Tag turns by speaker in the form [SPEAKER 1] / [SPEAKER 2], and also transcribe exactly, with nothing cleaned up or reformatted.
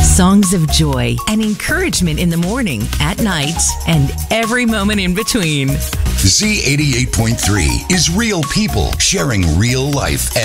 [SPEAKER 1] Songs of joy and encouragement in the morning, at night, and every moment in between.
[SPEAKER 2] Z eighty-eight point three is real people sharing real life.